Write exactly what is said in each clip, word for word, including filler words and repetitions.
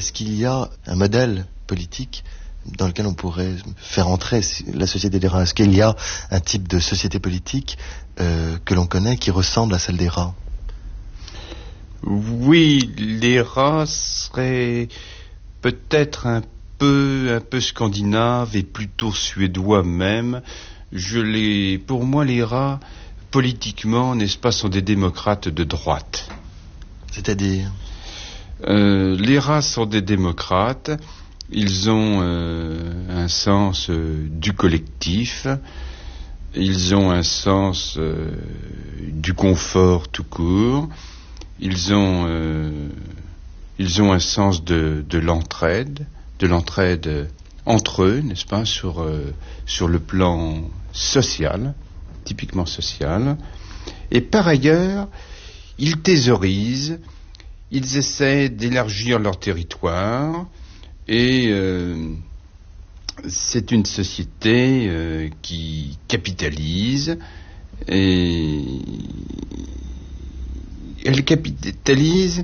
Est-ce qu'il y a un modèle politique dans lequel on pourrait faire entrer la société des rats? Est-ce qu'il y a un type de société politique euh, que l'on connaît qui ressemble à celle des rats? Oui, les rats seraient peut-être un peu, un peu scandinaves et plutôt suédois même. Je les, pour moi, les rats, politiquement, n'est-ce pas, sont des démocrates de droite. C'est-à-dire euh, Les rats sont des démocrates. Ils ont euh, un sens euh, du collectif. Ils ont un sens euh, du confort tout court. Ils ont, euh, ils ont un sens de, de l'entraide, de l'entraide entre eux, n'est-ce pas, sur, euh, sur le plan social, typiquement social. Et par ailleurs, ils thésaurisent, ils essaient d'élargir leur territoire, et euh, c'est une société euh, qui capitalise, et elle capitalise,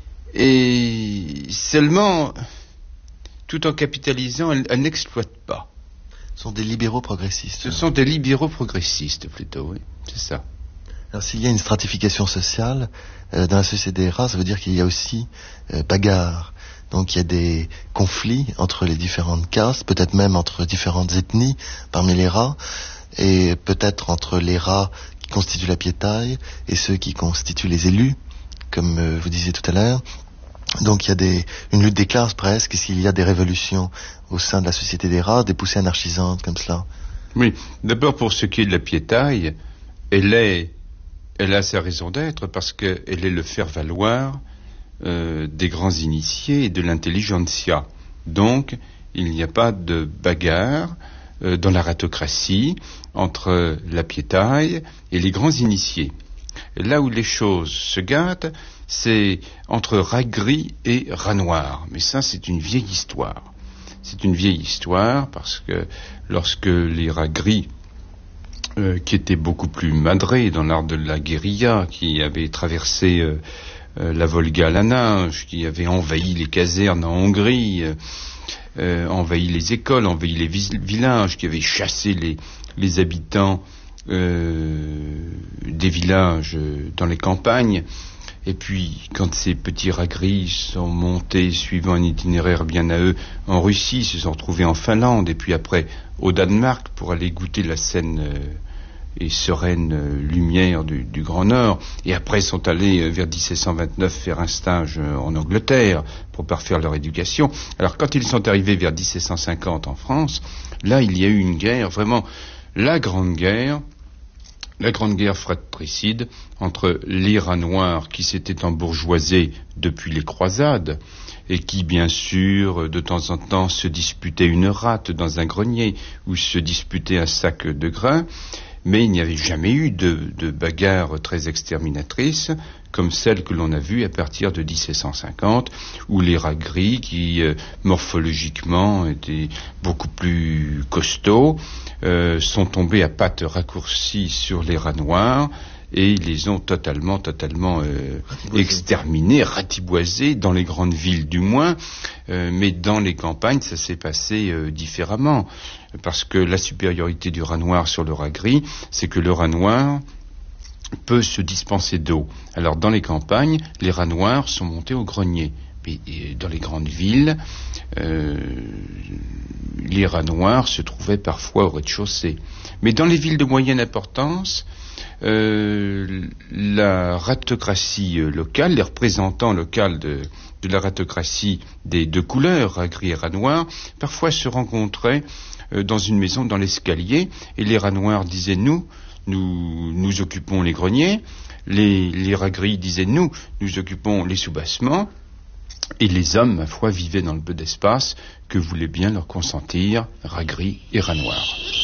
et seulement, tout en capitalisant, elle, elle n'exploite pas. Ce sont des libéraux progressistes. Ce sont des libéraux progressistes, plutôt, oui, c'est ça. Alors, s'il y a une stratification sociale euh, dans la société des rats, ça veut dire qu'il y a aussi euh, bagarre. Donc il y a des conflits entre les différentes castes, peut-être même entre différentes ethnies parmi les rats, et peut-être entre les rats qui constituent la piétaille et ceux qui constituent les élus, comme euh, vous disiez tout à l'heure. Donc il y a des, une lutte des classes presque, s'il y a des révolutions au sein de la société des rats, des poussées anarchisantes comme cela. Oui, d'abord pour ce qui est de la piétaille, elle est, elle a sa raison d'être parce qu'elle est le faire-valoir euh, des grands initiés et de l'intelligentsia. Donc il n'y a pas de bagarre euh, dans la ratocratie entre la piétaille et les grands initiés. Et là où les choses se gâtent, c'est entre rat gris et rat noir. Mais ça, c'est une vieille histoire. C'est une vieille histoire parce que lorsque les rats gris, euh, qui étaient beaucoup plus madrés dans l'art de la guérilla, qui avaient traversé euh, euh, la Volga à la nage, qui avaient envahi les casernes en Hongrie, euh, euh, envahi les écoles, envahi les vis- villages, qui avaient chassé les, les habitants euh, des villages euh, dans les campagnes. Et puis, quand ces petits rats gris sont montés, suivant un itinéraire bien à eux, en Russie, se sont retrouvés en Finlande, et puis après au Danemark, pour aller goûter la saine euh, et sereine euh, lumière du, du Grand Nord, et après sont allés euh, vers dix-sept cent vingt-neuf faire un stage euh, en Angleterre, pour parfaire leur éducation. Alors, quand ils sont arrivés vers dix-sept cent cinquante en France, là, il y a eu une guerre, vraiment, la Grande Guerre, la Grande Guerre fratricide entre les rats noirs qui s'étaient embourgeoisés depuis les croisades et qui, bien sûr, de temps en temps se disputaient une rate dans un grenier ou se disputaient un sac de grains, mais il n'y avait jamais eu de, de bagarre très exterminatrice comme celle que l'on a vue à partir de dix-sept cent cinquante, où les rats gris, qui euh, morphologiquement étaient beaucoup plus costauds, euh, sont tombés à pattes raccourcies sur les rats noirs et ils les ont totalement, totalement euh, exterminés, ratiboisés, dans les grandes villes du moins, euh, mais dans les campagnes ça s'est passé euh, différemment, parce que la supériorité du rat noir sur le rat gris, c'est que le rat noir peut se dispenser d'eau. Alors dans les campagnes, les rats noirs sont montés au grenier. Mais dans les grandes villes, euh, les rats noirs se trouvaient parfois au rez-de-chaussée. Mais dans les villes de moyenne importance, euh, la ratocratie locale, les représentants locaux de, de la ratocratie des deux couleurs, rat gris et rat noir, parfois se rencontraient euh, dans une maison, dans l'escalier, et les rats noirs disaient « nous ». Nous, nous occupons les greniers, les, les rats gris disaient nous, nous occupons les soubassements, et les hommes, ma foi, vivaient dans le peu d'espace que voulaient bien leur consentir rats gris et rats noirs.